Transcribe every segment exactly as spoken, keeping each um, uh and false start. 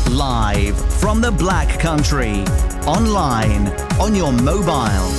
Live from the Black Country. Online, on your mobile.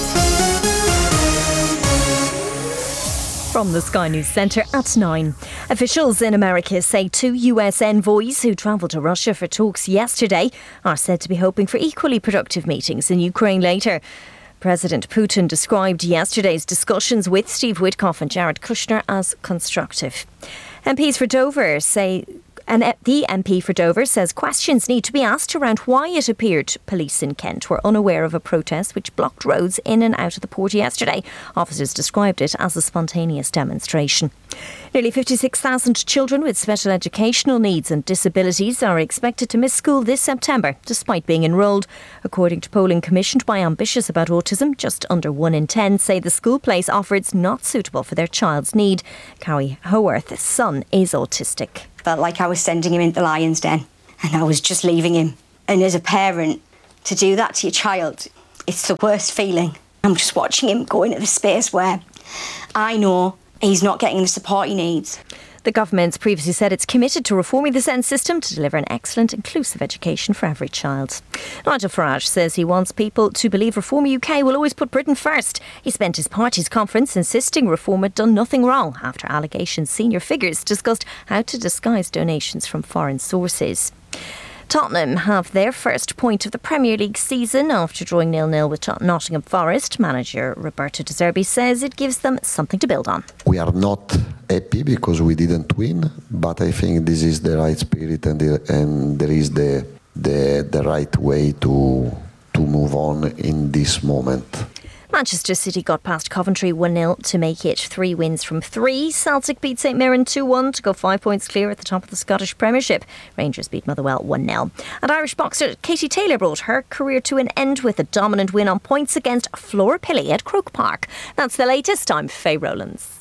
From the Sky News Centre at nine. Officials in America say two U S envoys who travelled to Russia for talks yesterday are said to be hoping for equally productive meetings in Ukraine later. President Putin described yesterday's discussions with Steve Witkoff and Jared Kushner as constructive. M Ps for Dover say... And the M P for Dover says questions need to be asked around why it appeared police in Kent were unaware of a protest which blocked roads in and out of the port yesterday. Officers described it as a spontaneous demonstration. Nearly fifty-six thousand children with special educational needs and disabilities are expected to miss school this September, despite being enrolled. According to polling commissioned by Ambitious About Autism, just under one in ten say the school place offered not suitable for their child's need. Cowie Howarth's son is autistic. Felt like I was sending him into the lion's den and I was just leaving him. And as a parent, to do that to your child, it's the worst feeling. I'm just watching him go into the space where I know he's not getting the support he needs. The government's previously said it's committed to reforming the SEND system to deliver an excellent, inclusive education for every child. Nigel Farage says he wants people to believe Reform U K will always put Britain first. He spent his party's conference insisting Reform had done nothing wrong after allegations senior figures discussed how to disguise donations from foreign sources. Tottenham have their first point of the Premier League season after drawing nil nil with Nottingham Forest. Manager Roberto De Zerbi says it gives them something to build on. We are not happy because we didn't win, but I think this is the right spirit and, the, and there is the, the the right way to to move on in this moment. Manchester City got past Coventry one nil to make it three wins from three. Celtic beat St Mirren two one to go five points clear at the top of the Scottish Premiership. Rangers beat Motherwell one nil. And Irish boxer Katie Taylor brought her career to an end with a dominant win on points against Flora Pilley at Croke Park. That's the latest. I'm Faye Rowlands.